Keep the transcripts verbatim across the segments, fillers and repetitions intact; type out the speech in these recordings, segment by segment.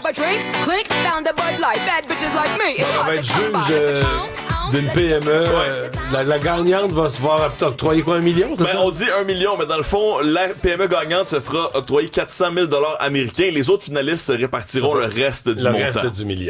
a drink, clink, found a Bud Light. Bad bitches like me. It's On va hard être to come by. juge euh, d'une P M E. euh, la, la gagnante va se voir octroyer quoi, un million? Ben, on dit un million, mais dans le fond, la P M E gagnante se fera octroyer quatre cent mille dollars américains. Les autres finalistes se répartiront le reste du le montant. reste du million.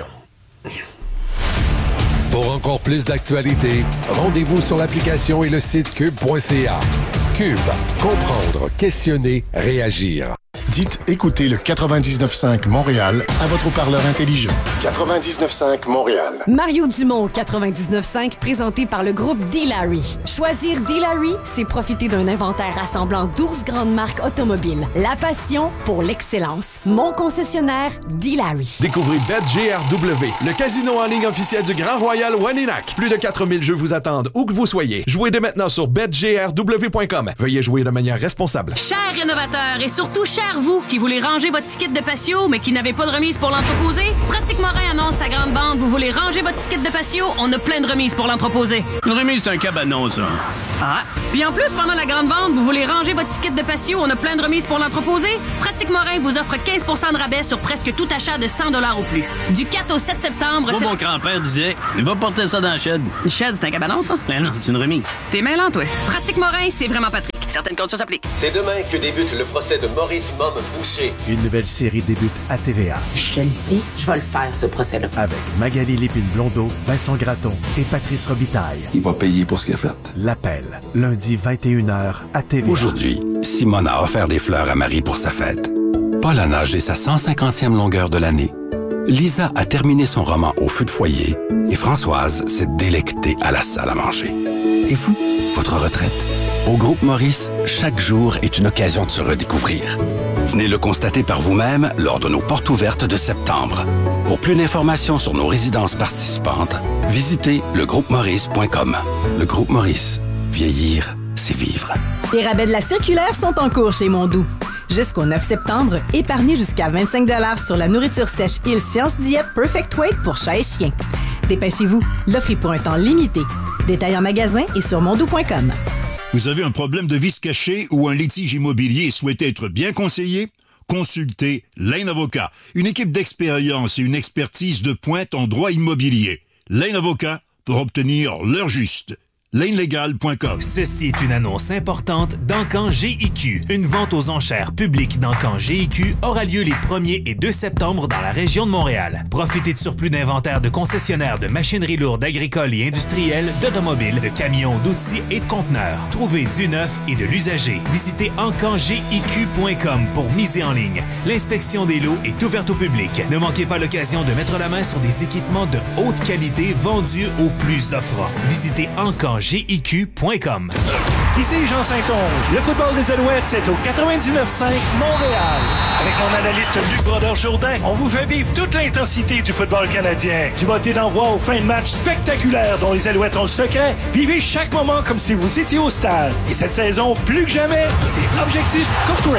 Pour encore plus d'actualités, rendez-vous sur l'application et le site cube point c a. Cube, comprendre, questionner, réagir. Dites écoutez le quatre-vingt-dix-neuf cinq Montréal à votre haut-parleur intelligent. quatre-vingt-dix-neuf cinq Montréal. Mario Dumont au quatre-vingt-dix-neuf cinq, présenté par le groupe D-Larry. Choisir D-Larry, c'est profiter d'un inventaire rassemblant douze grandes marques automobiles. La passion pour l'excellence. Mon concessionnaire, D-Larry. Découvrez BetGRW, le casino en ligne officiel du Grand Royal Waninak. Plus de quatre mille jeux vous attendent, où que vous soyez. Jouez dès maintenant sur bet g r w point com. Veuillez jouer de manière responsable. Chers rénovateurs et surtout chers vous qui voulez ranger votre ticket de patio mais qui n'avez pas de remise pour l'entreposer, Pratique Morin annonce sa grande bande. Vous voulez ranger votre ticket de patio, on a plein de remises pour l'entreposer. Une remise, c'est un cabanon, ça. Ah. Puis en plus, pendant la grande vente, vous voulez ranger votre ticket de patio, on a plein de remises pour l'entreposer. Pratique Morin vous offre quinze pour cent de rabais sur presque tout achat de cent dollars ou plus. Du quatre au sept septembre... Moi, mon grand-père disait, il va porter ça dans la shed. Une shed, c'est un cabanon, ça? Ben non, c'est une remise. T'es mêlant, toi. Pratique Morin, c'est vraiment Patrick. Certaines conditions s'appliquent. C'est demain que débute le procès de Maurice Mom Boucher. Une nouvelle série débute à T V A. Je te le dis, je vais le faire, ce procès-là. Avec Magali Lépine-Blondeau, Vincent Gratton et Patrice Robitaille. Il va payer pour ce qu'il a fait. L'appel, lundi vingt et une heures à T V A. Aujourd'hui, Simone a offert des fleurs à Marie pour sa fête. Paul a nagé sa cent cinquantième longueur de l'année. Lisa a terminé son roman au feu de foyer et Françoise s'est délectée à la salle à manger. Et vous, votre retraite? Au Groupe Maurice, chaque jour est une occasion de se redécouvrir. Venez le constater par vous-même lors de nos portes ouvertes de septembre. Pour plus d'informations sur nos résidences participantes, visitez le groupe maurice point com. Le Groupe Maurice, vieillir, c'est vivre. Les rabais de la circulaire sont en cours chez Mondou. Jusqu'au neuf septembre, épargnez jusqu'à vingt-cinq dollars sur la nourriture sèche Il Science Diète Perfect Weight pour chat et chien. Dépêchez-vous, l'offre est pour un temps limité. Détail en magasin et sur mondou point com. Vous avez un problème de vice caché ou un litige immobilier et souhaitez être bien conseillé? Consultez Lane Avocat, une équipe d'expérience et une expertise de pointe en droit immobilier. Lane Avocat pour obtenir l'heure juste. lane legal point com. Ceci est une annonce importante d'Encan G I Q. Une vente aux enchères publiques d'Encan G I Q aura lieu les premier et deux septembre dans la région de Montréal. Profitez de surplus d'inventaire de concessionnaires de machinerie lourde agricole et industrielle, d'automobiles, de camions, d'outils et de conteneurs. Trouvez du neuf et de l'usager. Visitez encan g i q point com pour miser en ligne. L'inspection des lots est ouverte au public. Ne manquez pas l'occasion de mettre la main sur des équipements de haute qualité vendus au plus offrant. Visitez encan g i q point com. Ici Jean Saint-Onge. Le football des Alouettes, c'est au quatre-vingt-dix-neuf cinq Montréal. Avec mon analyste Luc Brodeur-Jourdain, on vous fait vivre toute l'intensité du football canadien. Du botté d'envoi aux fins de match spectaculaires dont les Alouettes ont le secret. Vivez chaque moment comme si vous étiez au stade. Et cette saison, plus que jamais, c'est Objectif Coupe.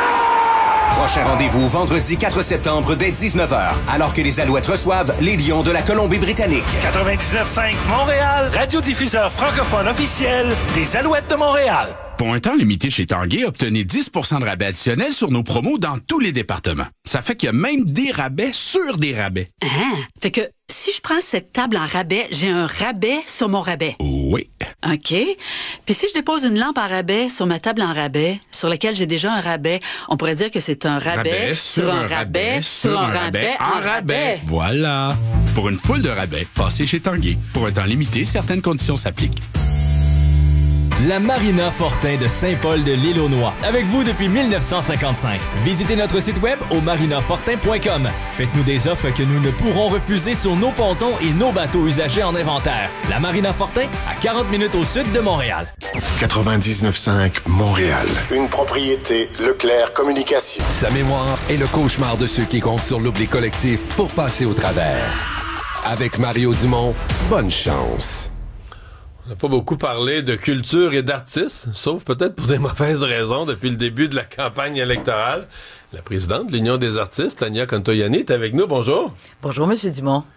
Prochain rendez-vous vendredi quatre septembre dès dix-neuf heures, alors que les Alouettes reçoivent les Lions de la Colombie-Britannique. quatre-vingt-dix-neuf cinq Montréal, radiodiffuseur francophone officiel des Alouettes de Montréal. Pour un temps limité chez Tanguay, obtenez dix pour cent de rabais additionnel sur nos promos dans tous les départements. Ça fait qu'il y a même des rabais sur des rabais. Ah, fait que si je prends cette table en rabais, j'ai un rabais sur mon rabais. Oui. OK. Puis si je dépose une lampe en rabais sur ma table en rabais, sur laquelle j'ai déjà un rabais, on pourrait dire que c'est un rabais, rabais sur, sur un un rabais, rabais sur un rabais, en rabais. rabais. Voilà. Pour une foule de rabais, passez chez Tanguay. Pour un temps limité, certaines conditions s'appliquent. La Marina Fortin de Saint-Paul de l'Île-aux-Noix. Avec vous depuis dix-neuf cent cinquante-cinq. Visitez notre site web au marina fortin point com. Faites-nous des offres que nous ne pourrons refuser sur nos pontons et nos bateaux usagés en inventaire. La Marina Fortin, à quarante minutes au sud de Montréal. quatre-vingt-dix-neuf cinq Montréal. Une propriété Leclerc Communication. Sa mémoire est le cauchemar de ceux qui comptent sur l'oubli collectif pour passer au travers. Avec Mario Dumont, bonne chance. On n'a pas beaucoup parlé de culture et d'artistes, sauf peut-être pour des mauvaises raisons depuis le début de la campagne électorale. La présidente de l'Union des artistes, Tania Contoyani, est avec nous. Bonjour. Bonjour, M. Dumont.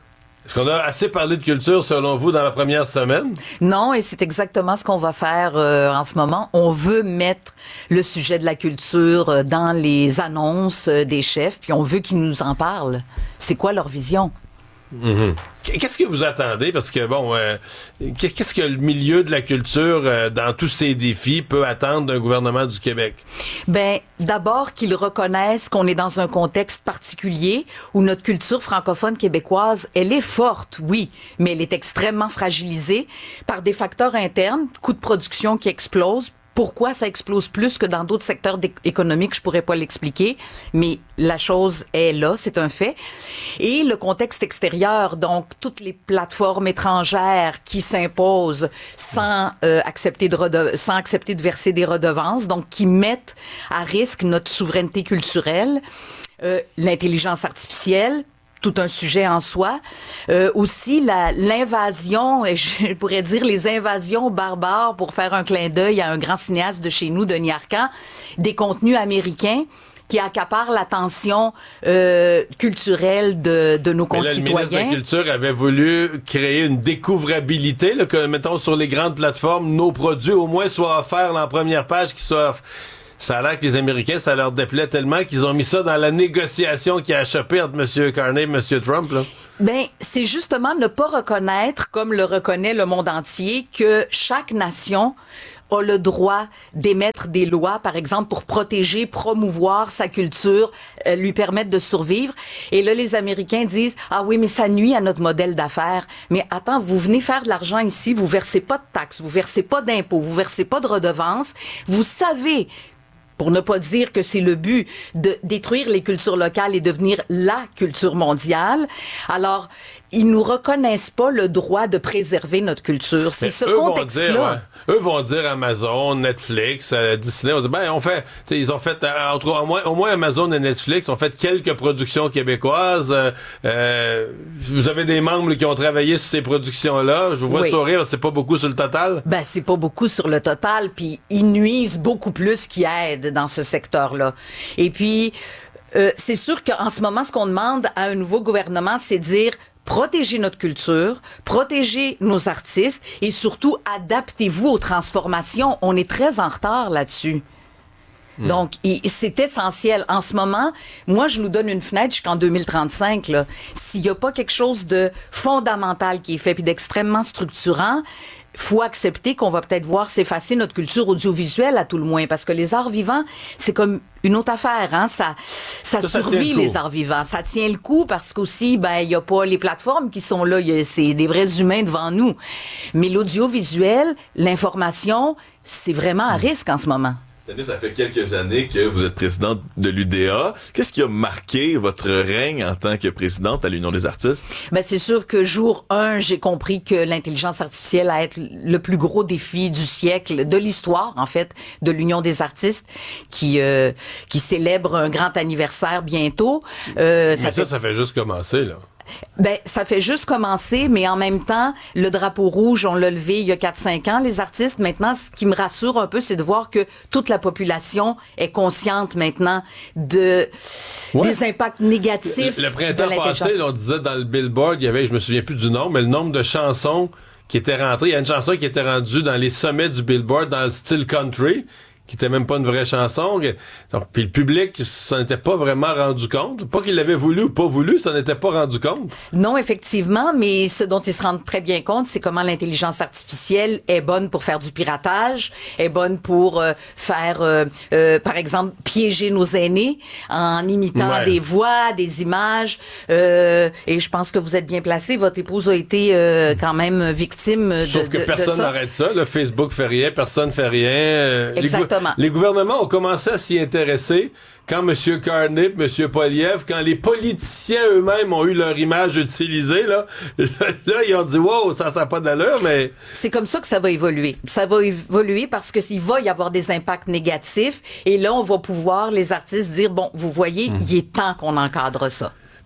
Est-ce qu'on a assez parlé de culture, selon vous, dans la première semaine? Non, et c'est exactement ce qu'on va faire euh, en ce moment. On veut mettre le sujet de la culture euh, dans les annonces euh, des chefs, puis on veut qu'ils nous en parlent. C'est quoi leur vision? Mm-hmm. Qu'est-ce que vous attendez? Parce que, bon, euh, qu'est-ce que le milieu de la culture, euh, dans tous ces défis, peut attendre d'un gouvernement du Québec? Ben, d'abord qu'ils reconnaissent qu'on est dans un contexte particulier où notre culture francophone québécoise, elle est forte, oui, mais elle est extrêmement fragilisée par des facteurs internes, coûts de production qui explosent. Pourquoi ça explose plus que dans d'autres secteurs économiques, je pourrais pas l'expliquer, mais la chose est là, c'est un fait. Et le contexte extérieur, donc toutes les plateformes étrangères qui s'imposent sans euh, accepter de rede- sans accepter de verser des redevances, donc qui mettent à risque notre souveraineté culturelle, euh, l'intelligence artificielle, tout un sujet en soi. Euh, aussi, la, l'invasion, et je pourrais dire les invasions barbares, pour faire un clin d'œil à un grand cinéaste de chez nous, Denis Arcand, des contenus américains qui accaparent l'attention euh, culturelle de, de nos Mais là, concitoyens. le ministre de la Culture avait voulu créer une découvrabilité, là, que, mettons, sur les grandes plateformes, nos produits au moins soient offerts là, en première page, qu'ils soient... Ça a l'air que les Américains, ça leur déplaît tellement qu'ils ont mis ça dans la négociation qui a échappé entre M. Carney et M. Trump, là. Ben, c'est justement ne pas reconnaître, comme le reconnaît le monde entier, que chaque nation a le droit d'émettre des lois, par exemple, pour protéger, promouvoir sa culture, euh, lui permettre de survivre. Et là, les Américains disent, ah oui, mais ça nuit à notre modèle d'affaires. Mais attends, vous venez faire de l'argent ici, vous versez pas de taxes, vous versez pas d'impôts, vous versez pas de redevances. Vous savez, pour ne pas dire que c'est le but de détruire les cultures locales et devenir la culture mondiale. Alors, ils nous reconnaissent pas le droit de préserver notre culture. C'est Mais ce eux contexte-là. Vont dire, ouais, eux vont dire Amazon, Netflix, euh, Disney, on dit, ben, on fait, ils ont fait, euh, entre, au moins, au moins Amazon et Netflix ont fait quelques productions québécoises. Euh, euh, vous avez des membres là, qui ont travaillé sur ces productions-là. Je vous vois Oui. sourire, c'est pas beaucoup sur le total? Ben, c'est pas beaucoup sur le total, puis ils nuisent beaucoup plus qu'ils aident dans ce secteur-là. Et puis, euh, c'est sûr qu'en ce moment, ce qu'on demande à un nouveau gouvernement, c'est de dire protéger notre culture, protéger nos artistes et surtout adaptez-vous aux transformations. On est très en retard là-dessus. Mmh. Donc, et, c'est essentiel. En ce moment, moi, je nous donne une fenêtre jusqu'en deux mille trente-cinq. Là. S'il n'y a pas quelque chose de fondamental qui est fait puis d'extrêmement structurant, faut accepter qu'on va peut-être voir s'effacer notre culture audiovisuelle à tout le moins, parce que les arts vivants, c'est comme une autre affaire, hein. Ça, ça, ça survit les arts vivants. Ça tient le coup parce qu'aussi, ben, il y a pas les plateformes qui sont là. Y a, c'est des vrais humains devant nous. Mais l'audiovisuel, l'information, c'est vraiment à risque en ce moment. Tania, ça fait quelques années que vous êtes présidente de l'U D A. Qu'est-ce qui a marqué votre règne en tant que présidente à l'Union des artistes? Ben, c'est sûr que jour un, j'ai compris que l'intelligence artificielle allait être le plus gros défi du siècle, de l'histoire, en fait, de l'Union des artistes, qui, euh, qui célèbre un grand anniversaire bientôt. Euh, Mais ça, ça, fait... ça fait juste commencer, là. Ben, ça fait juste commencer, mais en même temps, le drapeau rouge, on l'a levé il y a quatre cinq ans, les artistes. Maintenant, ce qui me rassure un peu, c'est de voir que toute la population est consciente maintenant de, ouais. des impacts négatifs. Le, le de printemps passé, on disait dans le Billboard, il y avait, je me souviens plus du nom, mais le nombre de chansons qui étaient rentrées. Il y a une chanson qui était rendue dans les sommets du Billboard dans le style country, qui était même pas une vraie chanson. Donc, puis le public s'en était pas vraiment rendu compte. Pas qu'il l'avait voulu ou pas voulu, s'en était pas rendu compte. Non, effectivement, mais ce dont ils se rendent très bien compte, c'est comment l'intelligence artificielle est bonne pour faire du piratage, est bonne pour euh, faire, euh, euh, par exemple, piéger nos aînés en imitant ouais. des voix, des images. Euh, et je pense que vous êtes bien placé. Votre épouse a été euh, quand même victime de, Sauf que de, personne de ça. n'arrête ça. Le Facebook fait rien, personne fait rien. Euh, Exactement. Les, les gouvernements ont commencé à s'y intéresser quand M. Carney, M. Poilievre, quand les politiciens eux-mêmes ont eu leur image utilisée, là, là ils ont dit « Wow, ça n'a pas d'allure », mais... C'est comme ça que ça va évoluer. Ça va évoluer parce que il va y avoir des impacts négatifs et là, on va pouvoir, les artistes, dire « Bon, vous voyez, mmh. il est temps qu'on encadre ça ».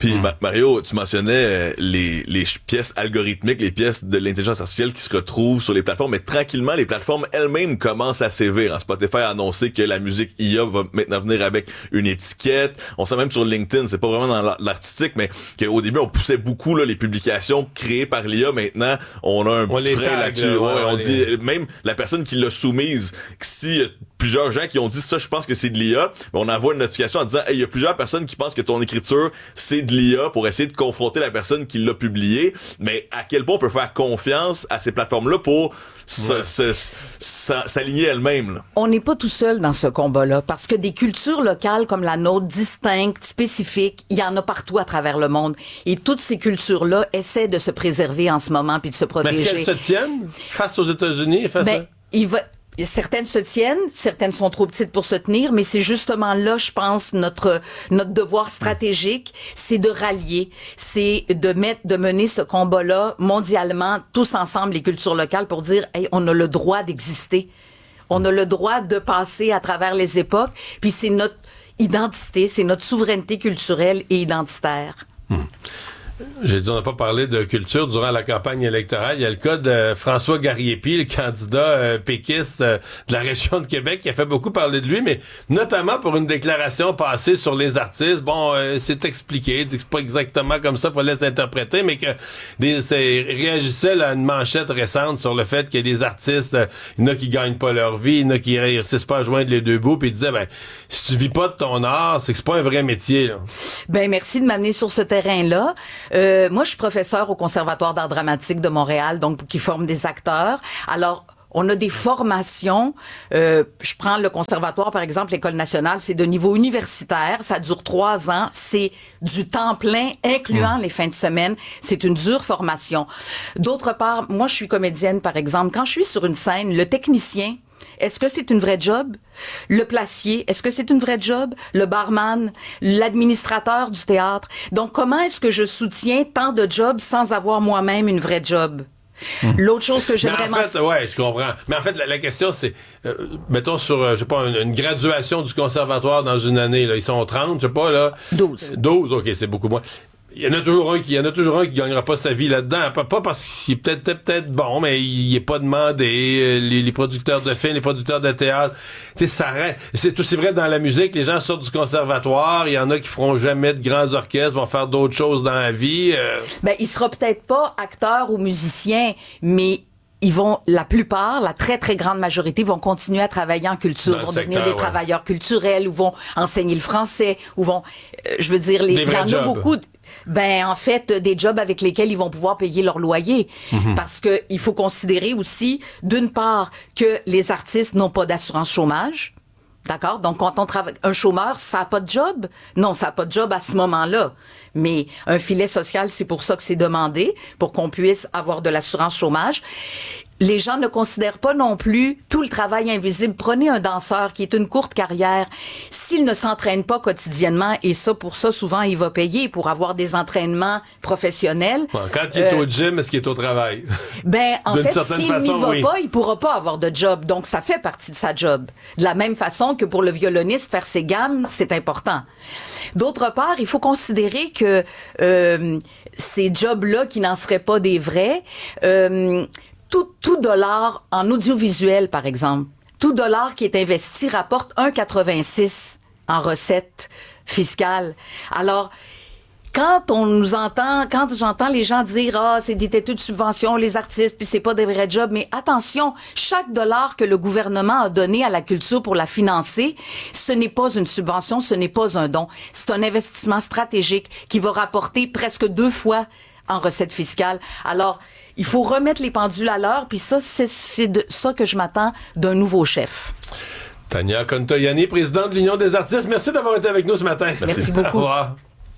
Puis mm. Mario, tu mentionnais euh, les, les pièces algorithmiques, les pièces de l'intelligence artificielle qui se retrouvent sur les plateformes, mais tranquillement, les plateformes elles-mêmes commencent à sévir. Spotify a annoncé que la musique I A va maintenant venir avec une étiquette. On sent même sur LinkedIn, c'est pas vraiment dans l'artistique, mais qu'au début, on poussait beaucoup là, les publications créées par l'I A. Maintenant, on a un on petit frein là-dessus. Ouais, ouais, on les... dit, même la personne qui l'a soumise, si plusieurs gens qui ont dit ça, je pense que c'est de l'I A, mais on envoie une notification en disant, hey, il y a plusieurs personnes qui pensent que ton écriture, c'est de l'I A pour essayer de confronter la personne qui l'a publié. Mais à quel point on peut faire confiance à ces plateformes-là pour ouais. s'aligner elles-mêmes, là? On n'est pas tout seul dans ce combat-là, parce que des cultures locales comme la nôtre, distinctes, spécifiques, il y en a partout à travers le monde. Et toutes ces cultures-là essaient de se préserver en ce moment puis de se protéger. Mais est-ce qu'elles se tiennent face aux États-Unis? Face ben, à... il va... Certaines se tiennent, certaines sont trop petites pour se tenir, mais c'est justement là, je pense, notre notre devoir stratégique, c'est de rallier, c'est de mettre, de mener ce combat-là mondialement, tous ensemble, les cultures locales, pour dire, hey, on a le droit d'exister, on a le droit de passer à travers les époques, puis c'est notre identité, c'est notre souveraineté culturelle et identitaire. Hmm. J'ai dit, on n'a pas parlé de culture durant la campagne électorale. Il y a le cas de François Garriépi, le candidat euh, péquiste euh, de la région de Québec, qui a fait beaucoup parler de lui, mais notamment pour une déclaration passée sur les artistes. Bon, euh, c'est expliqué, dit que c'est pas exactement comme ça, il fallait s'interpréter, mais que des, réagissait là, à une manchette récente sur le fait que les artistes, euh, il y en a qui gagnent pas leur vie, il y en a qui réussissent pas à joindre les deux bouts, puis il disait, ben, si tu vis pas de ton art, c'est que c'est pas un vrai métier, là. Ben, merci de m'amener sur ce terrain-là. Euh, moi, je suis professeure au Conservatoire d'art dramatique de Montréal, donc qui forme des acteurs. Alors, on a des formations. Euh, je prends le conservatoire, par exemple, l'École nationale, c'est de niveau universitaire. Ça dure trois ans. C'est du temps plein, incluant mmh. les fins de semaine. C'est une dure formation. D'autre part, moi, je suis comédienne, par exemple. Quand je suis sur une scène, le technicien, est-ce que c'est une vraie job? Le placier, est-ce que c'est une vraie job? Le barman, l'administrateur du théâtre. Donc, comment est-ce que je soutiens tant de jobs sans avoir moi-même une vraie job? Mmh. L'autre chose que j'aimerais... Mais en fait, ouais, je comprends. Mais en fait, la, la question, c'est, euh, mettons sur, euh, je sais pas, une, une graduation du conservatoire dans une année, là, ils sont trente, je sais pas, là. douze. douze, OK, c'est beaucoup moins. Il y en a toujours un qui, il y en a toujours un qui gagnera pas sa vie là-dedans. Pas, pas parce qu'il est peut-être, peut-être bon, mais il est pas demandé. Les, les producteurs de films, les producteurs de théâtre, tu sais, ça reste. C'est aussi vrai dans la musique. Les gens sortent du conservatoire. Il y en a qui feront jamais de grands orchestres, vont faire d'autres choses dans la vie. Euh... Ben, il sera peut-être pas acteur ou musicien, mais ils vont, la plupart, la très, très grande majorité vont continuer à travailler en culture, vont secteur, devenir des ouais. travailleurs culturels, ou vont enseigner le français, ou vont, euh, je veux dire, les, il y en a beaucoup, ben, en fait, des jobs avec lesquels ils vont pouvoir payer leur loyer. Mm-hmm. Parce que il faut considérer aussi, d'une part, que les artistes n'ont pas d'assurance chômage. D'accord? Donc, quand on travaille, un chômeur, ça n'a pas de job? Non, ça n'a pas de job à ce moment-là. Mais un filet social, c'est pour ça que c'est demandé, pour qu'on puisse avoir de l'assurance chômage. Les gens ne considèrent pas non plus tout le travail invisible. Prenez un danseur qui est une courte carrière. S'il ne s'entraîne pas quotidiennement, et ça, pour ça, souvent, il va payer pour avoir des entraînements professionnels. Bon, quand il est euh, au gym, est-ce qu'il est au travail? Ben, en fait, s'il façon, n'y va oui. pas, il pourra pas avoir de job. Donc, ça fait partie de sa job. De la même façon que pour le violoniste, faire ses gammes, c'est important. D'autre part, il faut considérer que euh, ces jobs-là, qui n'en seraient pas des vrais, euh, Tout, tout dollar en audiovisuel, par exemple, tout dollar qui est investi rapporte un virgule quatre-vingt-six en recettes fiscales. Alors, quand on nous entend, quand j'entends les gens dire « Ah, c'est des têtus de subvention, les artistes, puis c'est pas des vrais jobs », mais attention, chaque dollar que le gouvernement a donné à la culture pour la financer, ce n'est pas une subvention, ce n'est pas un don. C'est un investissement stratégique qui va rapporter presque deux fois en recettes fiscales. Alors, il faut remettre les pendules à l'heure, puis ça, c'est, c'est de ça que je m'attends d'un nouveau chef. Tania Contoyani, présidente de l'Union des artistes, merci d'avoir été avec nous ce matin. Merci, merci beaucoup. Au revoir.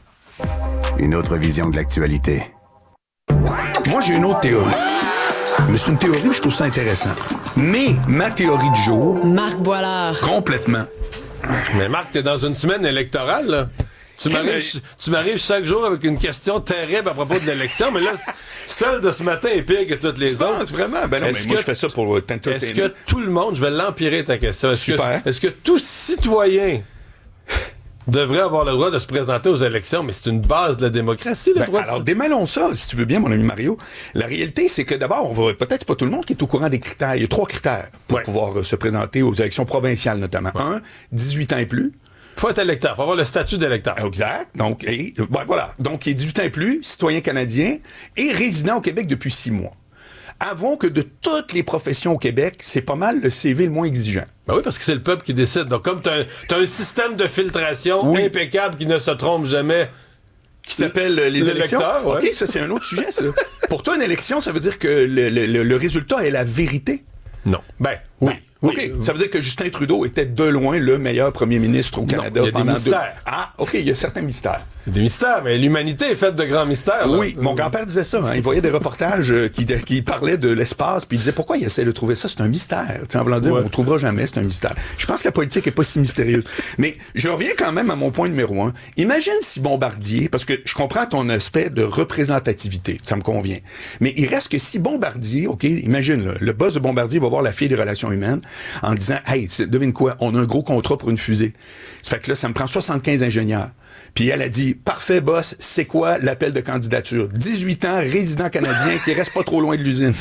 Une autre vision de l'actualité. Moi, j'ai une autre théorie. Mais c'est une théorie, je trouve ça intéressant. Mais ma théorie du jour... Marc Boilard. Complètement. Mais Marc, t'es dans une semaine électorale, là. Tu m'arrives, tu m'arrives chaque jour avec une question terrible à propos de l'élection, mais là, celle de ce matin est pire que toutes les tu autres. Penses vraiment? Ben non, est-ce mais moi, que, je fais ça pour t'entertainer. Est-ce que tout le monde, je vais l'empirer ta question, est-ce Super. que, est-ce que tout citoyen devrait avoir le droit de se présenter aux élections, mais c'est une base de la démocratie, le ben, droit de alors, ça. démêlons ça, si tu veux bien, mon ami Mario. La réalité, c'est que d'abord, on va peut-être pas tout le monde qui est au courant des critères. Il y a trois critères pour ouais. pouvoir euh, se présenter aux élections provinciales, notamment. Ouais. Un, dix-huit ans et plus. Faut être électeur, faut avoir le statut d'électeur. Exact. Donc, et, ben, voilà. Donc, il est dix-huit ans et plus, citoyen canadien et résident au Québec depuis six mois. Avouons que de toutes les professions au Québec, c'est pas mal le C V le moins exigeant. Ben oui, parce que c'est le peuple qui décide. Donc, comme t'as un, t'as un système de filtration oui. impeccable qui ne se trompe jamais. Qui s'appelle euh, les, les élections. Ouais. OK, ça, c'est un autre sujet, ça. Pour toi, une élection, ça veut dire que le, le, le résultat est la vérité? Non. Ben, oui. Ben, OK. Oui. Ça veut dire que Justin Trudeau était de loin le meilleur premier ministre au Canada non, il y a pendant des mystères. deux... Ah, OK, il y a certains mystères. C'est des mystères, mais l'humanité est faite de grands mystères. Là. Oui, mon grand-père disait ça. Hein. Il voyait des reportages euh, qui, qui parlaient de l'espace, puis il disait pourquoi il essaie de trouver ça? C'est un mystère. T'sais, en voulant dire, ouais. on ne trouvera jamais, c'est un mystère. Je pense que la politique est pas si mystérieuse. Mais je reviens quand même à mon point numéro un. Imagine si Bombardier, parce que je comprends ton aspect de représentativité, ça me convient. Mais il reste que si Bombardier, OK, imagine, là, le boss de Bombardier va voir la fille des relations humaines en disant, hey, devine quoi, on a un gros contrat pour une fusée. Ça fait que là, ça me prend soixante-quinze ingénieurs. Puis elle a dit, parfait boss, c'est quoi l'appel de candidature? dix-huit ans, résident canadien, qui reste pas trop loin de l'usine.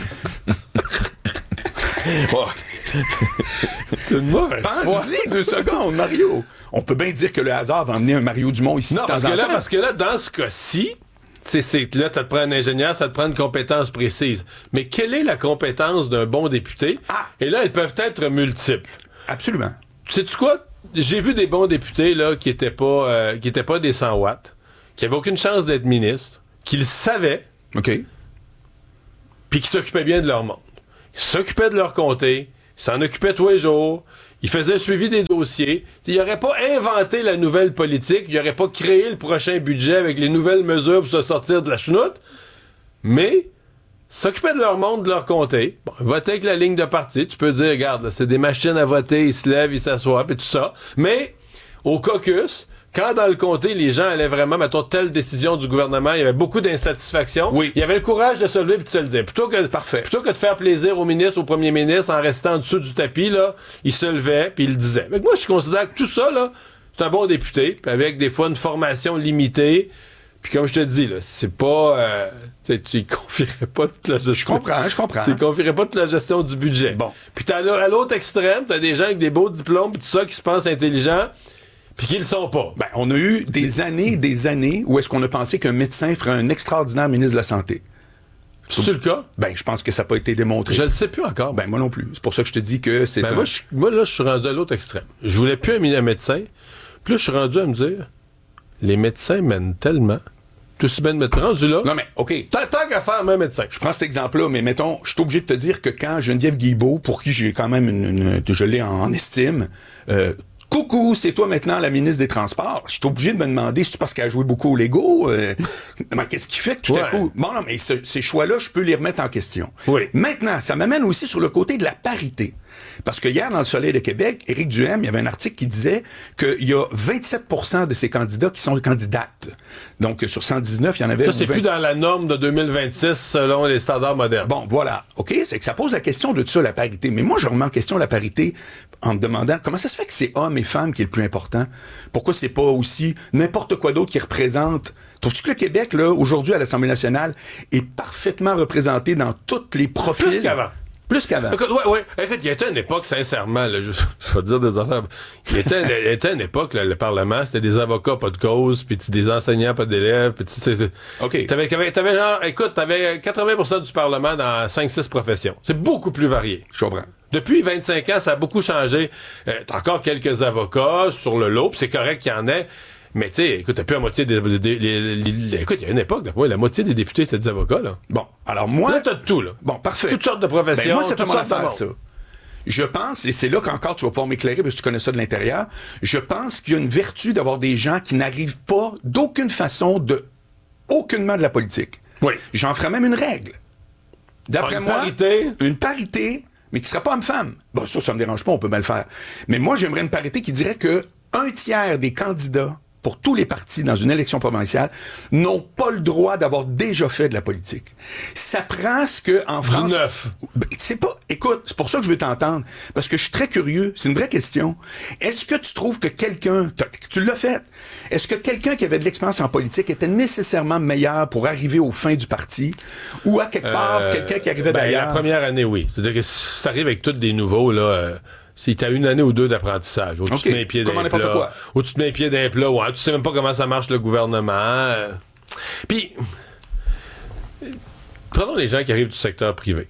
oh. C'est une mauvaise Pense-y deux secondes, Mario. On peut bien dire que le hasard va emmener un Mario Dumont ici non, de temps parce en que là, temps. parce que là, dans ce cas-ci, c'est, c'est, là, ça te prend un ingénieur, ça te prend une compétence précise. Mais quelle est la compétence d'un bon député? Ah. Et là, elles peuvent être multiples. Absolument. Sais-tu quoi? J'ai vu des bons députés là qui étaient pas euh, qui étaient pas des cent watts, qui avaient aucune chance d'être ministres, qui le savaient. OK. Puis qui s'occupaient bien de leur monde. Ils s'occupaient de leur comté, ils s'en occupaient tous les jours, ils faisaient le suivi des dossiers. Ils n'auraient pas inventé la nouvelle politique, ils n'auraient pas créé le prochain budget avec les nouvelles mesures pour se sortir de la chenoute, mais s'occupaient de leur monde, de leur comté. Bon, voter avec la ligne de parti. Tu peux dire, regarde, là, c'est des machines à voter, ils se lèvent, ils s'assoient, et tout ça. Mais, au caucus, quand dans le comté, les gens allaient vraiment, mettons, telle décision du gouvernement, il y avait beaucoup d'insatisfaction. Oui. Il y avait le courage de se lever et de se le dire. Plutôt que, Parfait. plutôt que de faire plaisir au ministre, au premier ministre, en restant en dessous du tapis, là, il se levait puis il le disait. Mais moi, je considère que tout ça, là, c'est un bon député, puis avec des fois une formation limitée. Puis comme je te dis, là, c'est pas... Euh, tu ne confierais pas toute la gestion... Je comprends, je comprends. Tu ne confierais pas toute la gestion du budget. Bon. Puis t'as à l'autre extrême, t'as des gens avec des beaux diplômes, pis tout ça, qui se pensent intelligents, puis qui le sont pas. Ben, on a eu des années, des années où est-ce qu'on a pensé qu'un médecin ferait un extraordinaire ministre de la Santé. C'est le cas? Ben, je pense que ça n'a pas été démontré. Je le sais plus encore. Ben, moi non plus. C'est pour ça que je te dis que c'est... Ben, un... moi, je, moi, là, je suis rendu à l'autre extrême. Je voulais plus un, un médecin. Puis là, je suis rendu à me dire, les médecins mènent tellement... Tout aussi bien de mettre rendu là. Non, mais, OK. Tant, tant qu'à faire, même médecin. Je prends cet exemple-là, mais mettons, je suis obligé de te dire que quand Geneviève Guilbeault, pour qui j'ai quand même une, une je l'ai en, en estime, euh, coucou, c'est toi maintenant la ministre des Transports. Je suis obligé de me demander, c'est parce qu'elle a joué beaucoup au Lego? Euh, mais qu'est-ce qui fait que tout ouais. à coup... Bon, non, mais ce, ces choix-là, je peux les remettre en question. Oui. Maintenant, ça m'amène aussi sur le côté de la parité. Parce que hier, dans le Soleil de Québec, Éric Duhem, il y avait un article qui disait qu'il y a vingt-sept pour cent de ces candidats qui sont candidates. Donc, sur cent dix-neuf, il y en avait... Ça, c'est vingt... plus dans la norme de deux mille vingt-six selon les standards modernes. Bon, voilà. OK, c'est que ça pose la question de ça, la parité. Mais moi, je remets en question la parité en me demandant comment ça se fait que c'est hommes et femmes qui est le plus important? Pourquoi c'est pas aussi n'importe quoi d'autre qui représente... Trouves-tu que le Québec, là, aujourd'hui, à l'Assemblée nationale, est parfaitement représenté dans tous les profils? Plus qu'avant. Plus qu'avant. Écoute, ouais, ouais. Écoute, il y a été une époque, sincèrement, là, je, je vais te dire des affaires. Il y a été, il y a été une époque, là, le Parlement, c'était des avocats, pas de cause, puis des enseignants, pas d'élèves, puis tu sais. OK. T'avais, t'avais, t'avais genre, écoute, t'avais quatre-vingts pour cent du Parlement dans cinq six professions. C'est beaucoup plus varié. Je comprends. Depuis vingt-cinq ans, ça a beaucoup changé. Euh, t'as encore quelques avocats sur le lot, puis c'est correct qu'il y en ait. Mais tu sais, écoute, t'as plus la moitié des... des, des, des, des écoute, il y a une époque, d'après moi, la moitié des députés, c'était des avocats, là. Bon, alors moi... Là, t'as de tout, là. Bon, parfait. Toutes sortes de professions, ben moi, c'est toutes mon sortes affaire, de ça. Je pense, et c'est là qu'encore tu vas pouvoir m'éclairer parce que tu connais ça de l'intérieur, je pense qu'il y a une vertu d'avoir des gens qui n'arrivent pas d'aucune façon de... aucunement de la politique. Oui. J'en ferai même une règle. D'après une moi... parité. Une parité, mais qui sera pas homme-femme. Bon, ça, ça me dérange pas, on peut mal faire. Mais moi, j'aimerais une parité qui dirait que un tiers des candidats pour tous les partis dans une élection provinciale, n'ont pas le droit d'avoir déjà fait de la politique. Ça prend ce que, en France... Du neuf. Ben, c'est pas... Écoute, c'est pour ça que je veux t'entendre. Parce que je suis très curieux. C'est une vraie question. Est-ce que tu trouves que quelqu'un... Tu l'as fait. Est-ce que quelqu'un qui avait de l'expérience en politique était nécessairement meilleur pour arriver aux fins du parti? Ou à quelque part, euh, quelqu'un qui arrivait ben, d'ailleurs? La première année, oui. C'est-à-dire que si t'arrives avec tous des nouveaux, là... Euh... Si t'as une année ou deux d'apprentissage, où okay. tu te mets les pieds d'un plat, où tu te mets les pieds d'un plat, ouais, tu sais même pas comment ça marche le gouvernement. Euh... Puis, prenons les gens qui arrivent du secteur privé.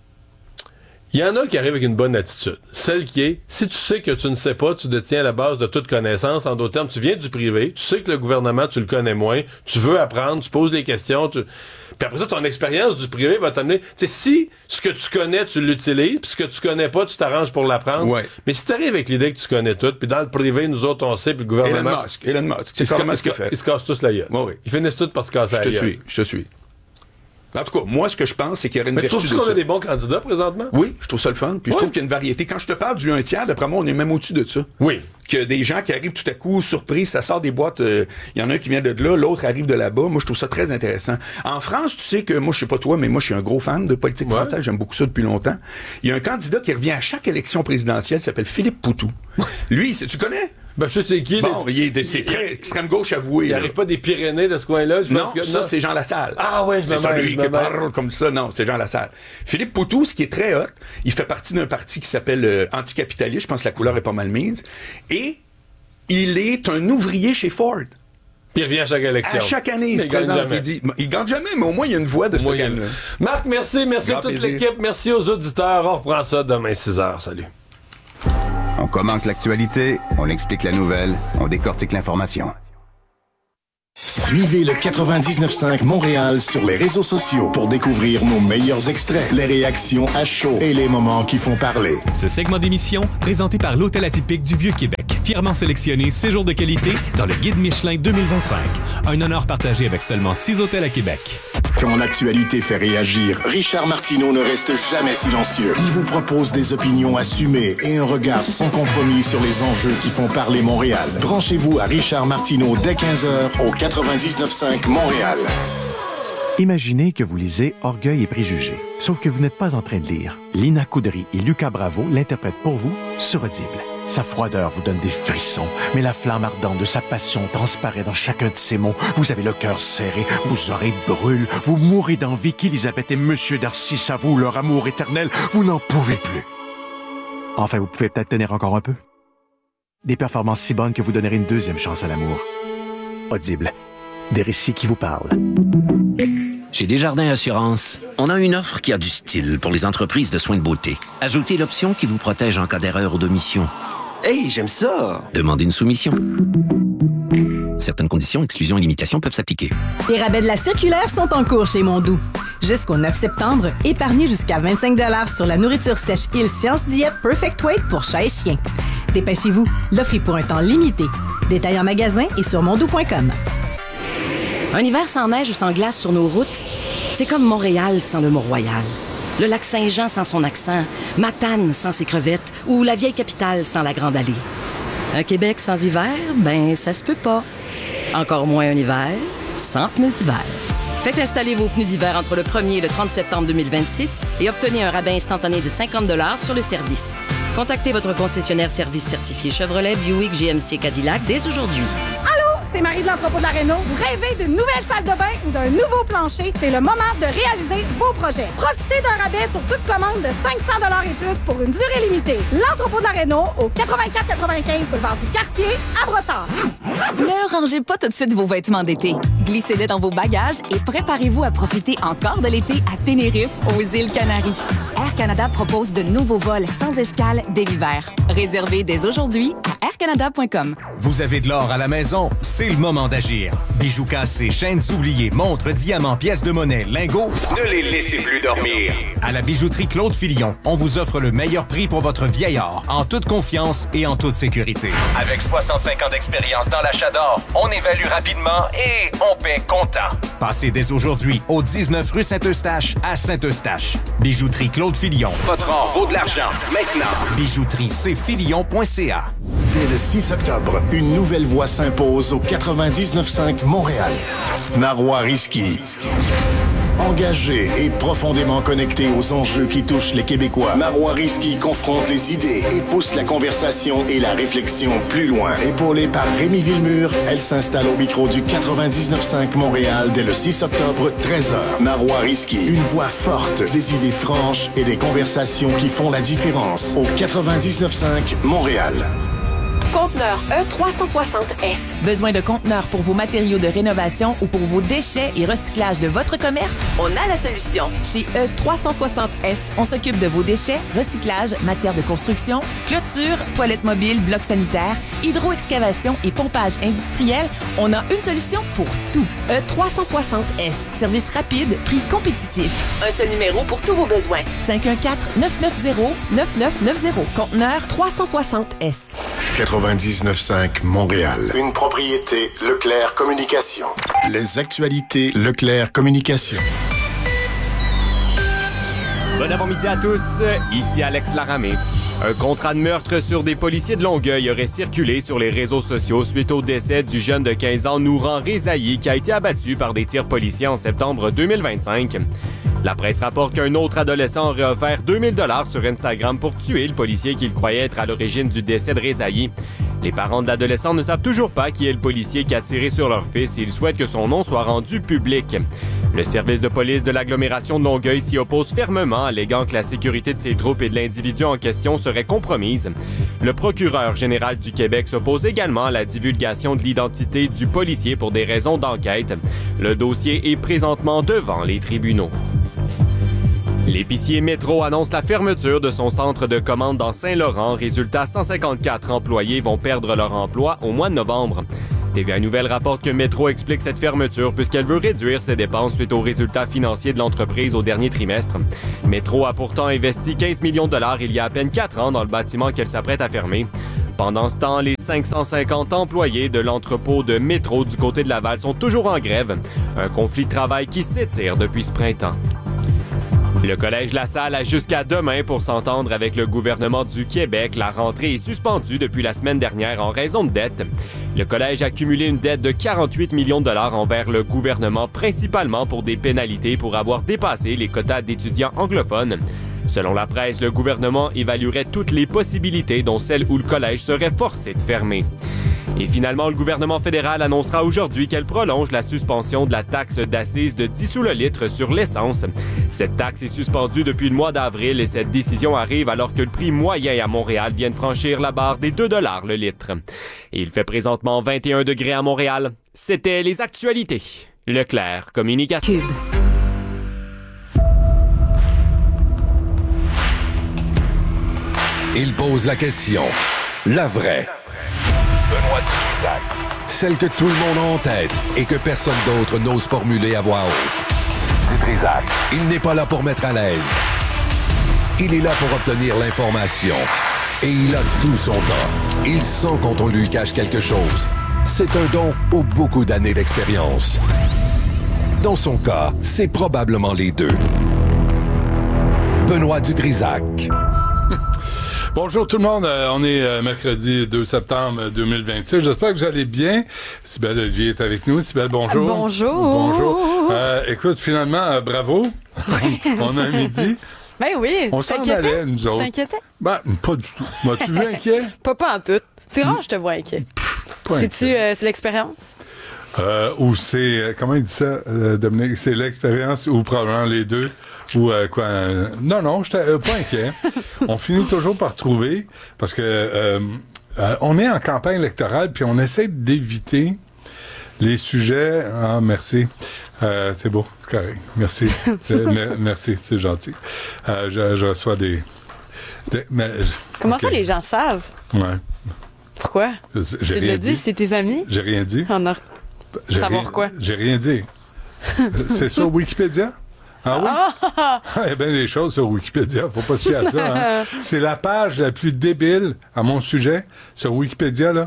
Il y en a qui arrivent avec une bonne attitude. Celle qui est, si tu sais que tu ne sais pas, tu détiens la base de toute connaissance. En d'autres termes, tu viens du privé, tu sais que le gouvernement, tu le connais moins, tu veux apprendre, tu poses des questions, tu... Puis après ça, ton expérience du privé va t'amener... Tu sais, si ce que tu connais, tu l'utilises, puis ce que tu connais pas, tu t'arranges pour l'apprendre. Ouais. Mais si t'arrives avec l'idée que tu connais tout, puis dans le privé, nous autres, on sait, puis le gouvernement... Elon Musk, Elon Musk, c'est vraiment ce qu'il fait. Ils se cassent tous la gueule. Ouais, oui. Ils finissent tous par se casser la gueule. Je te suis, je te suis. En tout cas, moi, ce que je pense, c'est qu'il y aurait une mais vertu de ça. Tu trouves qu'on a des bons candidats présentement? Oui, je trouve ça le fun. Puis ouais. je trouve qu'il y a une variété. Quand je te parle du un tiers, d'après moi, on est même au-dessus de ça. Oui. Que des gens qui arrivent tout à coup, surpris, ça sort des boîtes. Il euh, y en a un qui vient de là, l'autre arrive de là-bas. Moi, je trouve ça très intéressant. En France, tu sais que moi, je sais pas toi, mais moi, je suis un gros fan de politique ouais. française. J'aime beaucoup ça depuis longtemps. Il y a un candidat qui revient à chaque élection présidentielle, s'appelle Philippe Poutou. Lui, tu connais? Ben, je sais qui. Bon, les... il est, c'est très extrême gauche avoué. Il n'arrive pas des Pyrénées de ce coin-là. Je non, pense que... ça, non. c'est Jean Lassalle. Ah ouais, c'est ça, lui qui parle comme ça. Non, c'est Jean Lassalle. Philippe Poutou, ce qui est très hot, il fait partie d'un parti qui s'appelle euh, Anticapitaliste. Je pense que la couleur est pas mal mise. Et il est un ouvrier chez Ford. Puis il revient à chaque élection. À chaque année, il, il se présente. Il dit, il gagne jamais, mais au moins, il y a une voix de ce gagne-là. Marc, merci. Merci à toute plaisir. L'équipe. Merci aux auditeurs. On reprend ça demain, six heures. Salut. On commente l'actualité, on explique la nouvelle, on décortique l'information. Suivez le quatre-vingt-dix-neuf cinq Montréal sur les réseaux sociaux pour découvrir nos meilleurs extraits, les réactions à chaud et les moments qui font parler. Ce segment d'émission, présenté par l'Hôtel Atypique du Vieux-Québec, fièrement sélectionné séjour de qualité dans le Guide Michelin deux mille vingt-cinq. Un honneur partagé avec seulement six hôtels à Québec. Quand l'actualité fait réagir, Richard Martineau ne reste jamais silencieux. Il vous propose des opinions assumées et un regard sans compromis sur les enjeux qui font parler Montréal. Branchez-vous à Richard Martineau dès quinze heures au quatre-vingt-dix-neuf cinq Montréal. Imaginez que vous lisez Orgueil et préjugés. Sauf que vous n'êtes pas en train de lire. Lina Coudry et Lucas Bravo l'interprètent pour vous sur Audible. Sa froideur vous donne des frissons, mais la flamme ardente de sa passion transparaît dans chacun de ses mots. Vous avez le cœur serré, vos oreilles brûlent, vous mourrez d'envie qu'Élisabeth et Monsieur Darcy s'avouent leur amour éternel. Vous n'en pouvez plus. Enfin, vous pouvez peut-être tenir encore un peu. Des performances si bonnes que vous donnerez une deuxième chance à l'amour. Audible. Des récits qui vous parlent. Chez Desjardins Assurance, on a une offre qui a du style pour les entreprises de soins de beauté. Ajoutez l'option qui vous protège en cas d'erreur ou d'omission. Hey, j'aime ça! Demandez une soumission. Certaines conditions, exclusions et limitations peuvent s'appliquer. Les rabais de la circulaire sont en cours chez Mondou. Jusqu'au neuf septembre, épargnez jusqu'à vingt-cinq dollars sur la nourriture sèche Il Science Diet Perfect Weight pour chat et chien. Dépêchez-vous, l'offre est pour un temps limité. Détail en magasin et sur mondou point com. Un hiver sans neige ou sans glace sur nos routes, c'est comme Montréal sans le Mont-Royal. Le lac Saint-Jean sans son accent, Matane sans ses crevettes ou la vieille capitale sans la Grande Allée. Un Québec sans hiver, ben ça se peut pas. Encore moins un hiver sans pneus d'hiver. Faites installer vos pneus d'hiver entre le premier et le trente septembre deux mille vingt-six et obtenez un rabais instantané de cinquante dollars sur le service. Contactez votre concessionnaire service certifié Chevrolet, Buick, G M C, Cadillac dès aujourd'hui. C'est Marie de l'entrepôt de la Réno. Vous rêvez d'une nouvelle salle de bain ou d'un nouveau plancher? C'est le moment de réaliser vos projets. Profitez d'un rabais sur toute commande de cinq cents dollars et plus pour une durée limitée. L'entrepôt de la Réno au quatre-vingt-quatre quatre-vingt-quinze boulevard du Quartier à Brossard. Ne rangez pas tout de suite vos vêtements d'été. Glissez-les dans vos bagages et préparez-vous à profiter encore de l'été à Tenerife, aux îles Canaries. Air Canada propose de nouveaux vols sans escale dès l'hiver. Réservez dès aujourd'hui à air canada point com. Vous avez de l'or à la maison? C'est le moment d'agir. Bijoux cassés, chaînes oubliées, montres, diamants, pièces de monnaie, lingots, ne les laissez plus dormir. À la bijouterie Claude Filion, on vous offre le meilleur prix pour votre vieil or, en toute confiance et en toute sécurité. Avec soixante-cinq ans d'expérience dans l'achat d'or, on évalue rapidement et on paie comptant. Passez dès aujourd'hui au dix-neuf rue Saint-Eustache à Saint-Eustache. Bijouterie Claude Filion. Votre or vaut de l'argent. Maintenant. Bijouterie c filion point c a. Dès le six octobre, une nouvelle voix s'impose au quatre-vingt-dix-neuf cinq Montréal. Marois Risky. Engagé et profondément connecté aux enjeux qui touchent les Québécois, Marois Risky confronte les idées et pousse la conversation et la réflexion plus loin. Épaulée par Rémi Villemur, elle s'installe au micro du quatre-vingt-dix-neuf cinq Montréal dès le six octobre, treize heures. Marois Risky, une voix forte, des idées franches et des conversations qui font la différence. Au quatre-vingt-dix-neuf cinq Montréal. Conteneur E trois cent soixante S. Besoin de conteneurs pour vos matériaux de rénovation ou pour vos déchets et recyclage de votre commerce? On a la solution. Chez E trois cent soixante S, on s'occupe de vos déchets, recyclage, matières de construction, clôture, toilettes mobiles, blocs sanitaires, hydroexcavation et pompage industriel. On a une solution pour tout. E trois cent soixante S. Service rapide, prix compétitif. Un seul numéro pour tous vos besoins. cinq un quatre, neuf neuf zéro, neuf neuf neuf zéro. Conteneur trois cent soixante S. quatre-vingt-dix-neuf cinq Montréal. Une propriété Leclerc Communication. Les actualités Leclerc Communication. Bon avant-midi à tous, ici Alex Laramé. Un contrat de meurtre sur des policiers de Longueuil aurait circulé sur les réseaux sociaux suite au décès du jeune de quinze ans Nouran Rezaï qui a été abattu par des tirs policiers en septembre deux mille vingt-cinq. La presse rapporte qu'un autre adolescent aurait offert deux mille dollars sur Instagram pour tuer le policier qu'il croyait être à l'origine du décès de Rezaï. Les parents de l'adolescent ne savent toujours pas qui est le policier qui a tiré sur leur fils et ils souhaitent que son nom soit rendu public. Le service de police de l'agglomération de Longueuil s'y oppose fermement, alléguant que la sécurité de ses troupes et de l'individu en question serait compromise. Le procureur général du Québec s'oppose également à la divulgation de l'identité du policier pour des raisons d'enquête. Le dossier est présentement devant les tribunaux. L'épicier Métro annonce la fermeture de son centre de commande dans Saint-Laurent. Résultat, cent cinquante-quatre employés vont perdre leur emploi au mois de novembre. T V A Nouvelles rapporte que Métro explique cette fermeture puisqu'elle veut réduire ses dépenses suite aux résultats financiers de l'entreprise au dernier trimestre. Métro a pourtant investi quinze millions de dollars il y a à peine quatre ans dans le bâtiment qu'elle s'apprête à fermer. Pendant ce temps, les cinq cent cinquante employés de l'entrepôt de Métro du côté de Laval sont toujours en grève. Un conflit de travail qui s'étire depuis ce printemps. Le Collège La Salle a jusqu'à demain pour s'entendre avec le gouvernement du Québec. La rentrée est suspendue depuis la semaine dernière en raison de dettes. Le Collège a cumulé une dette de quarante-huit millions de dollars envers le gouvernement, principalement pour des pénalités pour avoir dépassé les quotas d'étudiants anglophones. Selon la presse, le gouvernement évaluerait toutes les possibilités, dont celle où le collège serait forcé de fermer. Et finalement, le gouvernement fédéral annoncera aujourd'hui qu'elle prolonge la suspension de la taxe d'assises de dix sous le litre sur l'essence. Cette taxe est suspendue depuis le mois d'avril et cette décision arrive alors que le prix moyen à Montréal vient de franchir la barre des deux dollars le litre. Et il fait présentement vingt et un degrés à Montréal. C'était les actualités. Leclerc Communication. Cube. Il pose la question. La vraie. Benoît Dutrisac. Celle que tout le monde a en tête et que personne d'autre n'ose formuler à voix haute. Dutrisac. Il n'est pas là pour mettre à l'aise. Il est là pour obtenir l'information. Et il a tout son temps. Il sent quand on lui cache quelque chose. C'est un don aux beaucoup d'années d'expérience. Dans son cas, c'est probablement les deux. Benoît Dutrisac. Bonjour tout le monde, euh, on est euh, mercredi deux septembre deux mille vingt-six. J'espère que vous allez bien. Cybèle Olivier est avec nous. Cybèle, bonjour. Bonjour. Bonjour. Euh, écoute, finalement, euh, bravo. On a un midi. Ben oui, on s'en allait, nous autres. Tu t'inquiétais? Ben, pas du tout. M'as-tu vu inquiet? Pas, pas en tout. C'est rare que je te vois inquiet. C'est-tu, euh, c'est l'expérience? Euh, ou c'est, euh, comment il dit ça, euh, Dominique? C'est l'expérience ou probablement les deux. Ou euh, quoi? Euh, non, non, j'étais euh, pas inquiet. On finit toujours par trouver parce que euh, euh, on est en campagne électorale puis on essaie d'éviter les sujets. Ah, merci. Euh, c'est beau, c'est correct. Merci. me- merci, c'est gentil. Euh, je, je reçois des. des mais, Comment okay. ça, les gens savent? Ouais. Pourquoi? J'ai tu rien l'as dit, dit, c'est tes amis? J'ai rien dit. On a... J'ai Savoir rien, quoi? J'ai rien dit. C'est sur Wikipédia? Ah oui? Ah! Il y a bien des choses sur Wikipédia, faut pas se fier à ça. Hein. C'est la page la plus débile à mon sujet sur Wikipédia, là.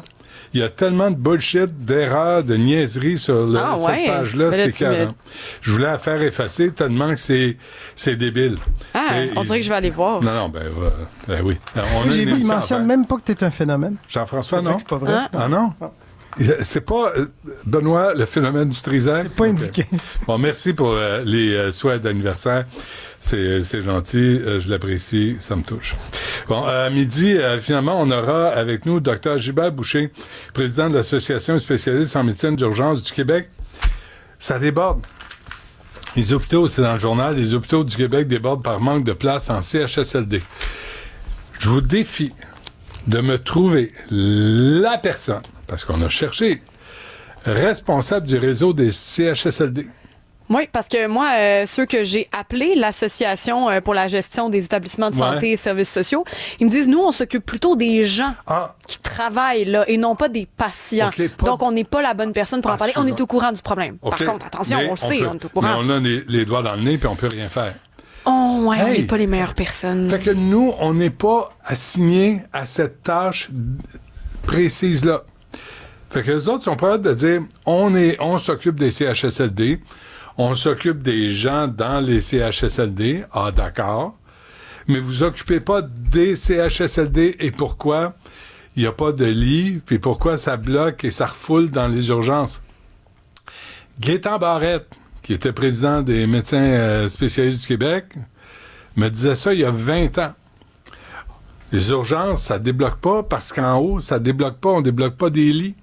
Il y a tellement de bullshit, d'erreurs, de niaiseries sur le, ah, cette ouais. page-là, ben c'est écœurant. Je voulais la faire effacer tellement que c'est, c'est débile. Ah, t'sais, on il... dirait que je vais aller voir. Non, non, ben, euh, ben oui. On J'ai vu, il mentionne même pas que t'es un phénomène. Jean-François, c'est non? C'est pas vrai. Ah, ah non? Ah. C'est pas, euh, Benoît, le phénomène du Trisac? C'est pas indiqué. Okay. Bon, merci pour euh, les euh, souhaits d'anniversaire. C'est, c'est gentil, euh, je l'apprécie, ça me touche. Bon, à midi, euh, finalement, on aura avec nous Dr Gilbert Boucher, président de l'Association spécialiste en médecine d'urgence du Québec. Ça déborde. Les hôpitaux, c'est dans le journal, les hôpitaux du Québec débordent par manque de place en C H S L D. Je vous défie de me trouver la personne, parce qu'on a cherché, responsable du réseau des C H S L D. Oui, parce que moi, euh, ceux que j'ai appelés l'Association euh, pour la gestion des établissements de santé ouais. et services sociaux, ils me disent, nous, on s'occupe plutôt des gens ah. qui travaillent là et non pas des patients. Okay, pas... Donc, on n'est pas la bonne personne pour ah, en parler. On est au courant du problème. Okay. Par contre, attention, mais on le sait, peut... on est au courant. Mais on a les, les doigts dans le nez puis on peut rien faire. Oh, ouais, hey. on n'est pas les meilleures personnes. Fait que nous, on n'est pas assignés à cette tâche précise-là. Fait que les autres sont prêts de dire, on est, on s'occupe des C H S L D, on s'occupe des gens dans les C H S L D. Ah, d'accord. Mais vous occupez pas des C H S L D et pourquoi il n'y a pas de lit, puis pourquoi ça bloque et ça refoule dans les urgences. Gaétan Barrette, qui était président des médecins euh, spécialistes du Québec, me disait ça il y a vingt ans. Les urgences, ça débloque pas parce qu'en haut, ça débloque pas, on débloque pas des lits.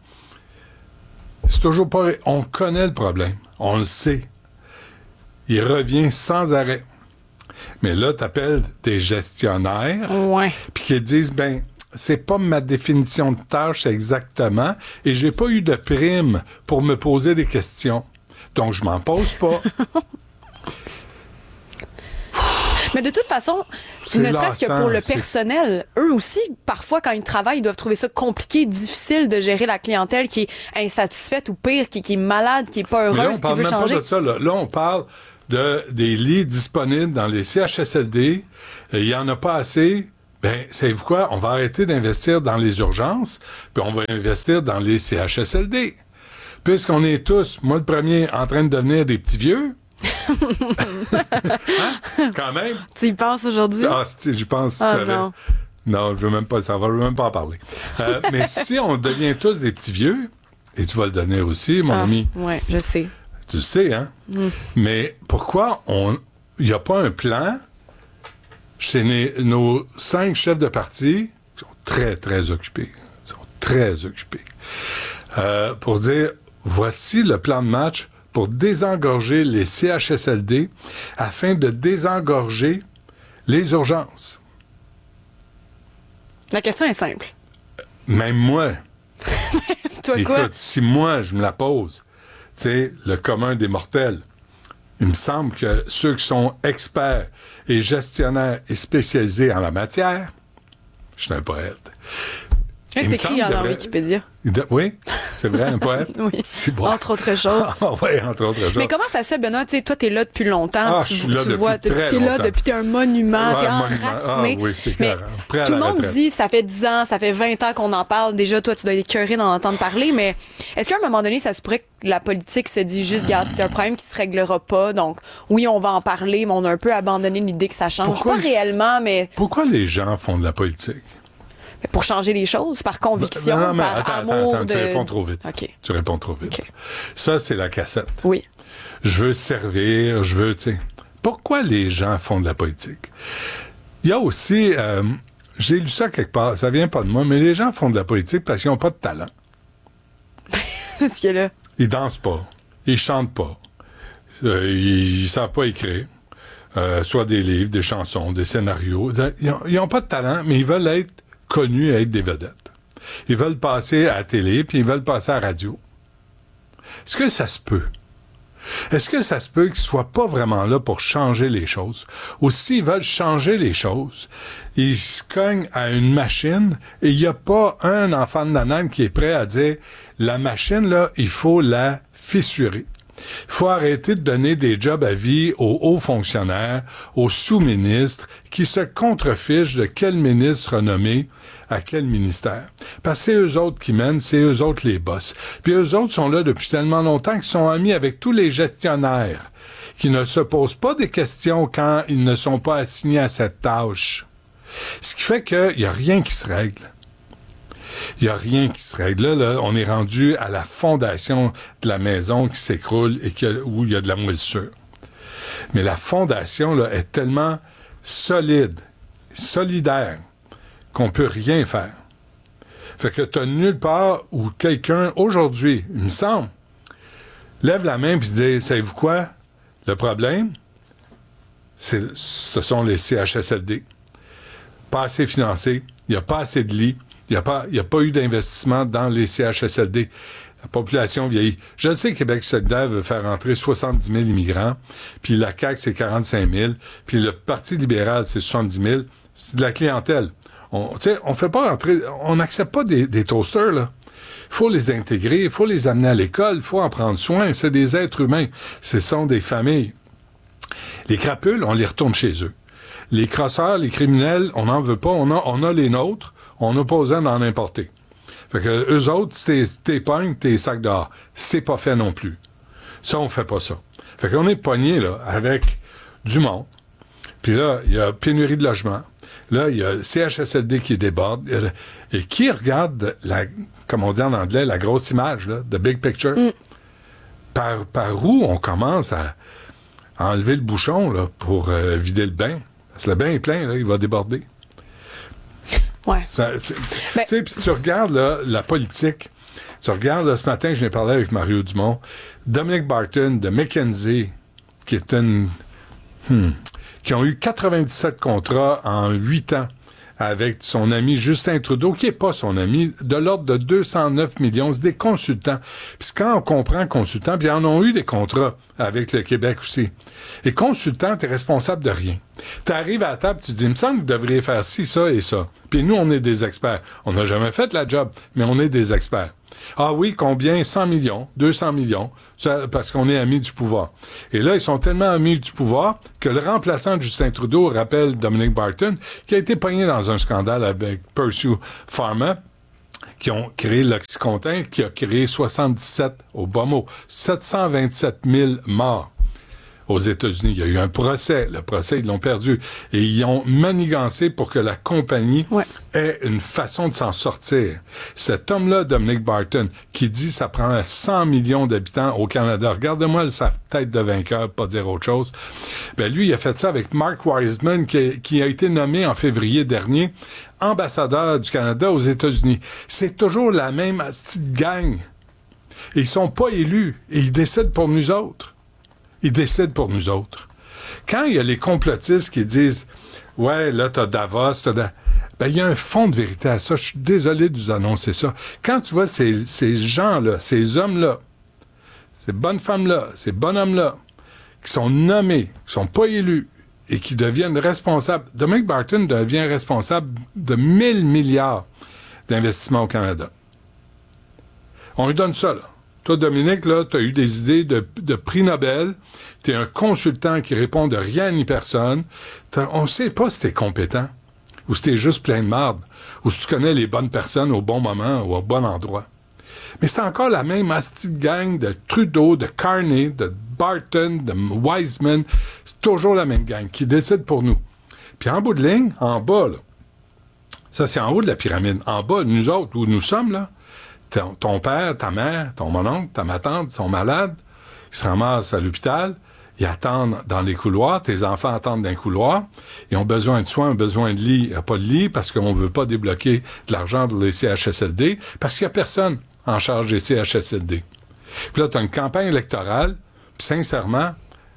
C'est toujours pas... On connaît le problème. On le sait. Il revient sans arrêt. Mais là, t'appelles des gestionnaires. Ouais. Puis qu'ils disent, ben, c'est pas ma définition de tâche exactement et j'ai pas eu de prime pour me poser des questions. Donc, je m'en pose pas. Mais de toute façon, c'est ne serait-ce que pour le c'est... personnel, eux aussi, parfois, quand ils travaillent, ils doivent trouver ça compliqué, difficile de gérer la clientèle qui est insatisfaite ou pire, qui, qui est malade, qui est pas heureuse, là, on qui parle veut même changer. Pas de ça, là. Là, on parle de, des lits disponibles dans les C H S L D. Il y en a pas assez. Ben, savez-vous quoi? On va arrêter d'investir dans les urgences, puis on va investir dans les C H S L D. Puisqu'on est tous, moi le premier, en train de devenir des petits vieux. Hein? Quand même. Tu y penses aujourd'hui? Ah, si, j'y pense. Ah, ça non. non, je veux même pas le savoir, je veux même pas en parler. Euh, mais si on devient tous des petits vieux, et tu vas le devenir aussi, mon ah, ami. Oui, je sais. Tu le sais, hein? Mm. Mais pourquoi on, il n'y a pas un plan chez les, nos cinq chefs de parti, qui sont très, très occupés, qui sont très occupés, euh, pour dire, voici le plan de match pour désengorger les C H S L D afin de désengorger les urgences. La question est simple. Même moi. Toi écoute, quoi? Si moi, je me la pose, tu sais, le commun des mortels, il me semble que ceux qui sont experts et gestionnaires et spécialisés en la matière, je suis un poète. C'est écrit dans devrait... Wikipédia. De... Oui, c'est vrai, un poète. Oui, c'est bon. Entre autres choses. oui, entre autres choses. Mais comment ça se fait, Benoît? Tu sais, toi, t'es là depuis longtemps. Ah, tu, je suis là tu depuis vois, très t'es longtemps. là depuis, t'es un monument, ouais, t'es un enraciné. Ah, oui, c'est Mais Prêt à tout le monde retraite. dit, ça fait dix ans, ça fait vingt ans qu'on en parle. Déjà, toi, tu dois être écœuré d'en entendre parler. Mais est-ce qu'à un moment donné, ça se pourrait que la politique se dit juste, regarde, c'est un problème qui se réglera pas. Donc, oui, on va en parler, mais on a un peu abandonné l'idée que ça change. Pourquoi pas réellement, mais... Pourquoi les gens font de la politique? Pour changer les choses, par conviction, non, non, mais par attends, amour attends, attends, de... tu réponds trop vite. Okay. Tu réponds trop vite. Okay. Ça, c'est la cassette. Oui. Je veux servir, je veux, tu sais. Pourquoi les gens font de la politique? Il y a aussi, euh, j'ai lu ça quelque part, ça vient pas de moi, mais les gens font de la politique parce qu'ils n'ont pas de talent. Qu'est-ce qu'il y a là? Ils dansent pas, ils chantent pas, euh, ils, ils savent pas écrire. Euh, soit des livres, des chansons, des scénarios. Ils n'ont pas de talent, mais ils veulent être connus et être des vedettes. Ils veulent passer à la télé, puis ils veulent passer à la radio. Est-ce que ça se peut? Est-ce que ça se peut qu'ils soient pas vraiment là pour changer les choses? Ou s'ils veulent changer les choses, ils se cognent à une machine et il n'y a pas un enfant de nanane qui est prêt à dire la machine, là, il faut la fissurer. Il faut arrêter de donner des jobs à vie aux hauts fonctionnaires, aux sous-ministres, qui se contrefichent de quel ministre renommé à quel ministère. Parce que c'est eux autres qui mènent, c'est eux autres les boss. Puis eux autres sont là depuis tellement longtemps qu'ils sont amis avec tous les gestionnaires, qui ne se posent pas des questions quand ils ne sont pas assignés à cette tâche. Ce qui fait qu'il n'y a rien qui se règle. Il n'y a rien qui se règle. Là, là, on est rendu à la fondation de la maison qui s'écroule et qui a, où il y a de la moisissure. Mais la fondation là, est tellement solide, solidaire, qu'on peut rien faire. Fait que t'as nulle part où quelqu'un, aujourd'hui, il me semble, lève la main et se dit, savez-vous quoi? Le problème, c'est, ce sont les C H S L D. Pas assez financés, il n'y a pas assez de lits, il n'y a pas, il y a pas eu d'investissement dans les C H S L D. La population vieillit. Je sais que Québec solidaire veut faire entrer soixante-dix mille immigrants, puis la C A Q, c'est quarante-cinq mille, puis le Parti libéral, c'est soixante-dix mille. C'est de la clientèle. On, tu sais, on fait pas entrer, on n'accepte pas des, des toasters, là. Il faut les intégrer, il faut les amener à l'école, il faut en prendre soin. C'est des êtres humains. Ce sont des familles. Les crapules, on les retourne chez eux. Les crosseurs, les criminels, on n'en veut pas. On a, on a les nôtres. On n'a pas besoin d'en importer. Fait que eux autres, si t'es pognes, t'es sacs dehors. C'est pas fait non plus. Ça, on fait pas ça. Fait qu'on est pognés, là, avec du monde. Puis là, il y a pénurie de logement. Là, il y a le C H S L D qui déborde. Et qui regarde, la, comme on dit en anglais, la grosse image, là, the big picture? Mm. Par, par où on commence à, à enlever le bouchon là, pour euh, vider le bain? Parce que le bain est plein, là, il va déborder. Ouais. Tu sais, puis tu regardes là, la politique. Tu regardes, là, ce matin, je n'ai parlé avec Mario Dumont. Dominic Barton de McKinsey, qui est une... Hmm, qui ont eu quatre-vingt-dix-sept contrats en huit ans avec son ami Justin Trudeau, qui n'est pas son ami, de l'ordre de deux cent neuf millions. C'est des consultants. Puis quand on comprend consultants, puis ils en ont eu des contrats avec le Québec aussi. Et consultant, t'es responsable de rien. T'arrives à la table, tu dis, il me semble que vous devriez faire ci, ça et ça. Puis nous, on est des experts. On n'a jamais fait la job, mais on est des experts. Ah oui, combien? cent millions, deux cents millions, ça, parce qu'on est amis du pouvoir. Et là, ils sont tellement amis du pouvoir que le remplaçant de Justin Trudeau rappelle Dominic Barton, qui a été pogné dans un scandale avec Purdue Pharma, qui ont créé l'Oxycontin, qui a créé soixante-dix-sept, au bas mot, sept cent vingt-sept mille morts aux États-Unis. Il y a eu un procès. Le procès, ils l'ont perdu. Et ils ont manigancé pour que la compagnie ouais. ait une façon de s'en sortir. Cet homme-là, Dominic Barton, qui dit ça prend cent millions d'habitants au Canada. Regarde-moi sa tête de vainqueur, pas dire autre chose. Ben lui, il a fait ça avec Mark Wiseman, qui, qui a été nommé en février dernier ambassadeur du Canada aux États-Unis. C'est toujours la même petite gang. Ils sont pas élus et ils décident pour nous autres. Ils décident pour nous autres. Quand il y a les complotistes qui disent « Ouais, là, t'as Davos, t'as... Da... » Ben, il y a un fond de vérité à ça. Je suis désolé de vous annoncer ça. Quand tu vois ces, ces gens-là, ces hommes-là, ces bonnes femmes-là, ces bonhommes-là, qui sont nommés, qui sont pas élus et qui deviennent responsables... Dominic Barton devient responsable de mille milliards d'investissements au Canada. On lui donne ça, là. Toi, Dominique, là, t'as eu des idées de, de prix Nobel. T'es un consultant qui répond de rien ni personne. T'as, on sait pas si t'es compétent, ou si t'es juste plein de marde, ou si tu connais les bonnes personnes au bon moment ou au bon endroit. Mais c'est encore la même hostie de gang de Trudeau, de Carney, de Barton, de Wiseman. C'est toujours la même gang qui décide pour nous. Puis en bout de ligne, en bas, là, ça c'est en haut de la pyramide. En bas, nous autres, où nous sommes, là, Ton, ton père, ta mère, ton mon-oncle, ta ma tante sont malades, ils se ramassent à l'hôpital, ils attendent dans les couloirs, tes enfants attendent dans les couloirs, ils ont besoin de soins, ont besoin de lit, il n'y a pas de lit parce qu'on ne veut pas débloquer de l'argent pour les C H S L D, parce qu'il n'y a personne en charge des C H S L D. Puis là, tu as une campagne électorale, puis sincèrement,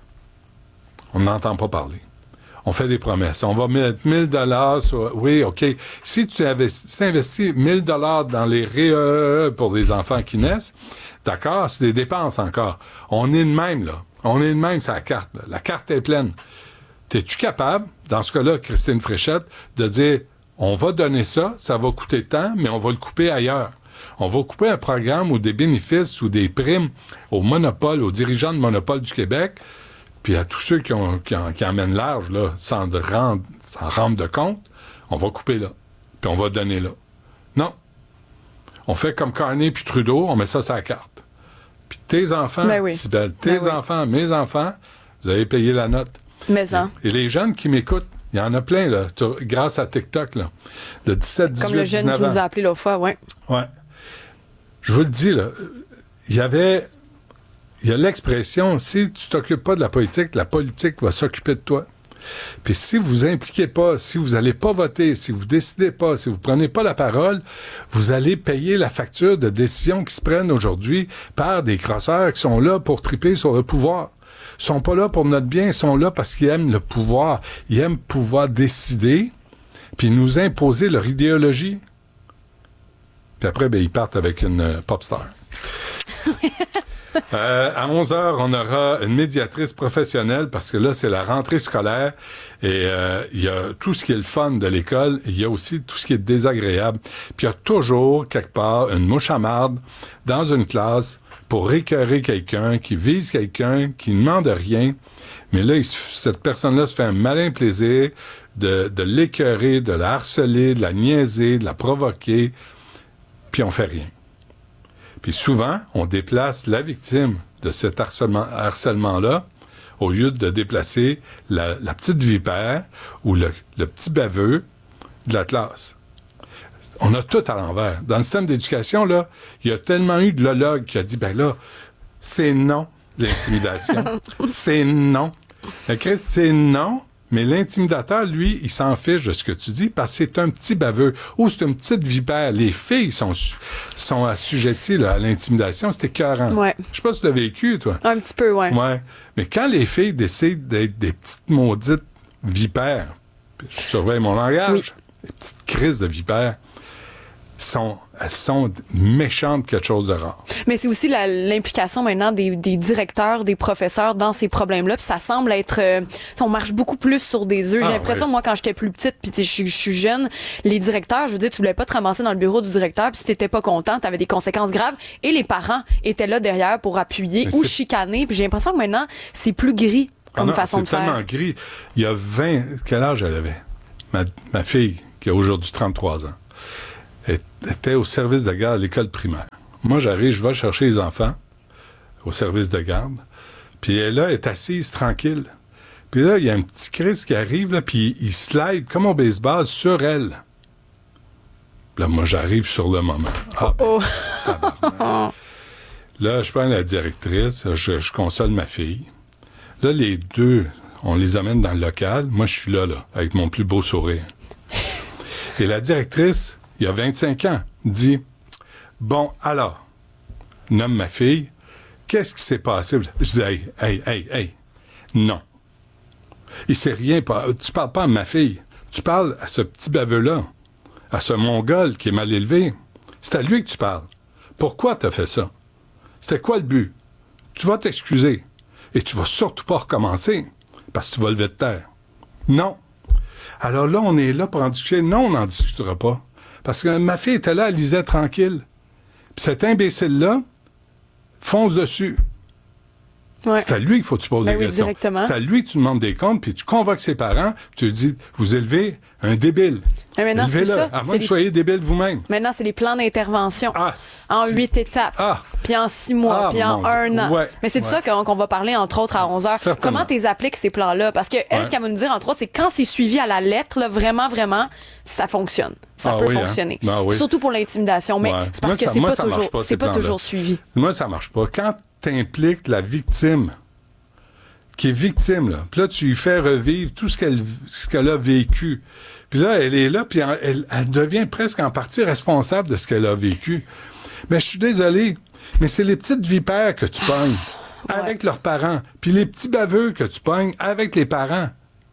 on n'entend pas parler. On fait des promesses. On va mettre mille dollars sur... Oui, OK. Si tu investis, si tu investis mille dollars dans les R E E pour les enfants qui naissent, d'accord, c'est des dépenses encore. On est de même, là. On est de même, c'est la carte, là. La carte est pleine. T'es-tu capable, dans ce cas-là, Christine Fréchette, de dire, on va donner ça, ça va coûter tant, mais on va le couper ailleurs. On va couper un programme ou des bénéfices ou des primes au monopole, aux dirigeants de monopole du Québec, puis à tous ceux qui, ont, qui, en, qui emmènent large, là, sans, de rendre, sans rendre de compte, on va couper là, puis on va donner là. Non. On fait comme Carney puis Trudeau, on met ça sur la carte. Puis tes enfants, ben oui. Sibelle, tes ben enfants, oui. mes enfants, vous avez payé la note. Mais ça. Et, et les jeunes qui m'écoutent, il y en a plein, là, tu, grâce à TikTok, là, de dix-sept, dix-huit, comme le jeune dix-neuf qui ans. nous a appelé l'autre fois, oui. Oui. Je vous le dis, là, il y avait... Il y a l'expression, si tu t'occupes pas de la politique, la politique va s'occuper de toi. Puis si vous vous impliquez pas, si vous allez pas voter, si vous décidez pas, si vous prenez pas la parole, vous allez payer la facture de décisions qui se prennent aujourd'hui par des crosseurs qui sont là pour triper sur le pouvoir. Ils sont pas là pour notre bien, ils sont là parce qu'ils aiment le pouvoir. Ils aiment pouvoir décider, puis nous imposer leur idéologie. Puis après, ben, ils partent avec une euh, pop star. Euh, à onze heures, on aura une médiatrice professionnelle parce que là, c'est la rentrée scolaire et euh, il y a tout ce qui est le fun de l'école, il y a aussi tout ce qui est désagréable. Puis il y a toujours, quelque part, une mouche à marde dans une classe pour écœurer quelqu'un, qui vise quelqu'un, qui ne demande rien. Mais là, il, cette personne-là se fait un malin plaisir de, de l'écœurer, de la harceler, de la niaiser, de la provoquer, puis on fait rien. Puis souvent, on déplace la victime de cet harcèlement, harcèlement-là au lieu de déplacer la, la petite vipère ou le, le petit baveux de la classe. On a tout à l'envers. Dans le système d'éducation, là, il y a tellement eu de l'ologue qui a dit, ben là, c'est non, l'intimidation. C'est non. Mais Chris, c'est non. Mais l'intimidateur, lui, il s'en fiche de ce que tu dis parce que c'est un petit baveux ou c'est une petite vipère. Les filles sont, sont assujetties là, à l'intimidation. C'était écœurant. Ouais. Je sais pas si tu l'as vécu, toi. Un petit peu, ouais. Ouais. Mais quand les filles décident d'être des petites maudites vipères, je surveille mon langage, oui. Les petites crises de vipères, sont, elles sont méchantes, quelque chose de rare. Mais c'est aussi la, l'implication maintenant des, des directeurs, des professeurs dans ces problèmes-là. Puis ça semble être... Euh, on marche beaucoup plus sur des œufs. Ah, j'ai l'impression, ouais. moi, quand j'étais plus petite, puis je suis jeune, les directeurs, je veux dire, tu voulais pas te ramasser dans le bureau du directeur, puis si t'étais pas content, t'avais des conséquences graves. Et les parents étaient là derrière pour appuyer mais ou c'est... chicaner. Puis j'ai l'impression que maintenant, c'est plus gris comme ah non, façon de faire. C'est tellement gris. Il y a vingt... Quel âge elle avait? Ma, ma fille, qui a aujourd'hui trente-trois ans. Elle était au service de garde à l'école primaire. Moi, j'arrive, je vais chercher les enfants au service de garde, puis elle, là, est assise tranquille. Puis là, il y a un petit Chris qui arrive, là, puis il slide comme au baseball sur elle. Là, moi, j'arrive sur le moment. Ah, ben, oh. ah, là, je prends la directrice, je, je console ma fille. Là, les deux, on les amène dans le local. Moi, je suis là, là, avec mon plus beau sourire. Et la directrice... il y a vingt-cinq ans, dit « Bon, alors, nomme ma fille, qu'est-ce qui s'est passé? » Je dis « Hey, hey, hey, hey, non. Il s'est rien passé. Tu parles pas à ma fille. Tu parles à ce petit baveux-là, à ce Mongol qui est mal élevé. C'est à lui que tu parles. Pourquoi t'as fait ça? C'était quoi le but? Tu vas t'excuser et tu vas surtout pas recommencer parce que tu vas lever de terre. Non. Alors là, on est là pour en discuter. Non, on n'en discutera pas. Parce que ma fille était là, elle lisait tranquille. Puis cet imbécile-là fonce dessus. Ouais. C'est à lui qu'il faut que tu poses ben des oui, questions. Directement. C'est à lui que tu demandes des comptes, puis tu convoques ses parents, puis tu lui dis, vous élevez un débile. Mais maintenant, c'est ça. À moins que vous soyez débile vous-même. Maintenant, c'est les plans d'intervention. Ah, en huit étapes. Ah. Puis en six mois. Ah, puis en un an. Ouais. Mais c'est de ouais. ça qu'on, qu'on va parler, entre autres, à onze heures. Certainement. Comment tu appliques ces plans-là? Parce que elle, ouais. ce qu'elle va nous dire, entre autres, c'est quand c'est suivi à la lettre, là, vraiment, vraiment, ça fonctionne. Ça ah, peut oui, fonctionner. Hein? Ah, oui. Surtout pour l'intimidation. Mais ouais. c'est parce moi, que ça, c'est moi, pas toujours, pas, c'est pas toujours suivi. Moi, ça marche pas. Quand t'impliques la victime, qui est victime, là. Puis là, tu lui fais revivre tout ce qu'elle, ce qu'elle a vécu. Puis là, elle est là, puis elle, elle devient presque en partie responsable de ce qu'elle a vécu. Mais je suis désolé, mais c'est les petites vipères que tu pognes ouais. avec leurs parents, puis les petits baveux que tu pognes avec les parents.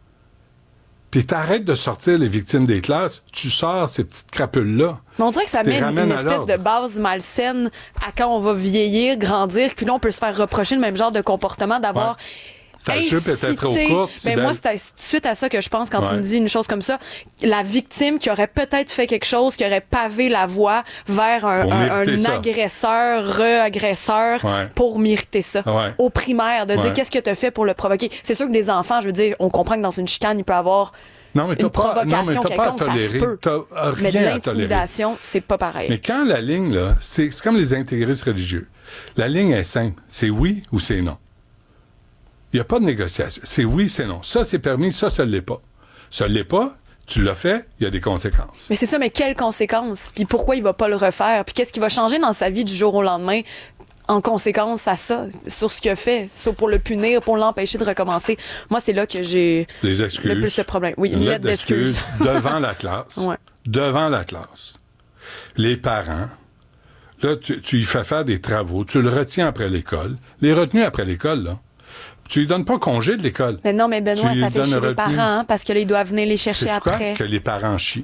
Puis t'arrêtes de sortir les victimes des classes, tu sors ces petites crapules-là. Mais on dirait que ça met une, une espèce de base malsaine à quand on va vieillir, grandir, puis là, on peut se faire reprocher le même genre de comportement, d'avoir... Ouais. Ta jupe était trop courte. Ben moi, c'est suite à ça que je pense quand ouais. tu me dis une chose comme ça. La victime qui aurait peut-être fait quelque chose, qui aurait pavé la voie vers un, un, un agresseur, re-agresseur ouais. pour mériter ça. Ouais. Au primaire, de ouais. dire qu'est-ce que tu as fait pour le provoquer. C'est sûr que des enfants, je veux dire, on comprend que dans une chicane, il peut y avoir non, mais une provocation quelconque, ça se peut. T'as mais de l'intimidation, c'est pas pareil. Mais quand la ligne, là, c'est comme les intégristes religieux. La ligne est simple. C'est oui ou c'est non. Il n'y a pas de négociation. C'est oui, c'est non. Ça, c'est permis, ça, ça ne l'est pas. Ça ne l'est pas, tu l'as fait, il y a des conséquences. Mais c'est ça, mais quelles conséquences? Puis pourquoi il va pas le refaire? Puis qu'est-ce qui va changer dans sa vie du jour au lendemain en conséquence à ça, sur ce qu'il a fait, sur pour le punir, pour l'empêcher de recommencer? Moi, c'est là que j'ai des excuses, le plus de problème. Oui, une, une lettre d'excuses. d'excuses devant la classe. Ouais. Devant la classe. Les parents, là, tu, tu y fais faire des travaux, tu le retiens après l'école. Les retenues après l'école, là, tu lui donnes pas congé de l'école. Mais non, mais Benoît, ça fait chier les parents, hein, parce que là, ils doivent venir les chercher sais-tu après. Quoi? Que les parents chient.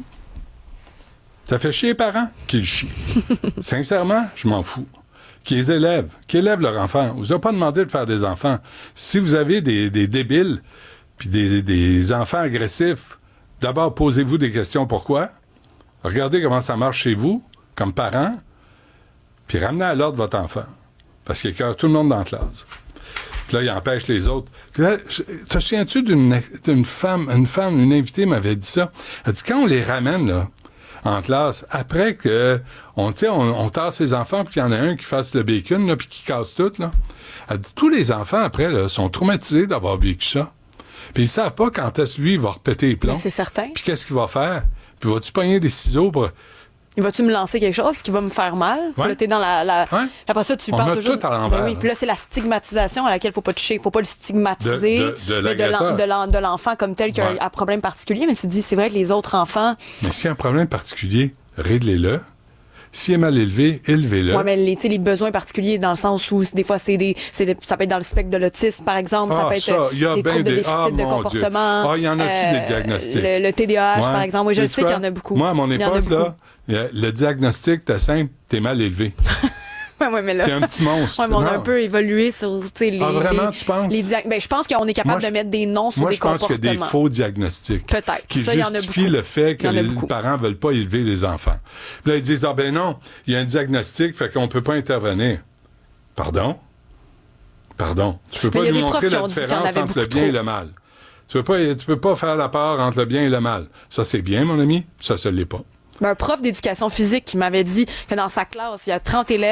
Ça fait chier les parents qu'ils chient. Sincèrement, je m'en fous. Qu'ils élèvent, qu'ils élèvent leurs enfants. On vous a pas demandé de faire des enfants. Si vous avez des, des débiles, puis des, des enfants agressifs, d'abord, posez-vous des questions. Pourquoi? Regardez comment ça marche chez vous, comme parents, puis ramenez à l'ordre votre enfant. Parce qu'il écœure tout le monde dans la classe. Puis là, il empêche les autres. Puis là, je, te souviens-tu d'une, d'une femme, une femme, une invitée m'avait dit ça. Elle dit, quand on les ramène, là, en classe, après que, on, tu sais, on, on tasse les enfants, puis qu'il y en a un qui fasse le bacon, là, puis qui casse tout, là. Elle dit, tous les enfants, après, là, sont traumatisés d'avoir vécu ça. Puis ils savent pas quand est-ce que lui, il va repéter les plombs. Mais c'est certain. Puis qu'est-ce qu'il va faire? Puis vas-tu pogner des ciseaux pour... Vas-tu me lancer quelque chose qui va me faire mal? Ouais. Puis là, t'es dans la... la... Ouais. Après ça, tu on parles a toujours... tout à l'envers. Ben oui. Puis là, c'est la stigmatisation à laquelle il faut pas toucher. Il faut pas le stigmatiser. De, de, de, mais de, l'en, de, l'en, de l'enfant comme tel qui ouais. a un problème particulier. Mais tu te dis, c'est vrai que les autres enfants... Mais s'il y a un problème particulier, réglez-le. S'il est mal élevé, élevez-le. Oui, mais les, les besoins particuliers, dans le sens où des fois, c'est des, c'est des, ça peut être dans le spectre de l'autisme, par exemple. Ah, ça peut être ça, y a des troubles des... de déficit ah, de comportement. Dieu. Ah, il y en a-tu euh, des diagnostics? Le, le T D A H, ouais. par exemple. Oui, je le sais qu'il y en a beaucoup. Moi, à mon époque, là, le diagnostic, t'es simple, t'es mal élevé. Ouais, ouais, mais là. T'es un petit monstre. Ouais, mais on a un peu évolué sur, tu sais, les. Ah, vraiment, les, tu penses? Les dia- ben, je pense qu'on est capable moi, de mettre des noms sur moi, des comportements. Moi, je pense qu'il y a des faux diagnostics. Peut-être. Qui ça, justifient le fait que les beaucoup. parents veulent pas élever les enfants. Puis là, ils disent, ah ben non, il y a un diagnostic, fait qu'on peut pas intervenir. Pardon? Pardon. Tu peux pas nous montrer la différence entre le bien trop. et le mal. Tu peux pas, tu peux pas faire la part entre le bien et le mal. Ça, c'est bien, mon ami. Ça, ça l'est pas. Ben, un prof d'éducation physique qui m'avait dit que dans sa classe, il y a trente élèves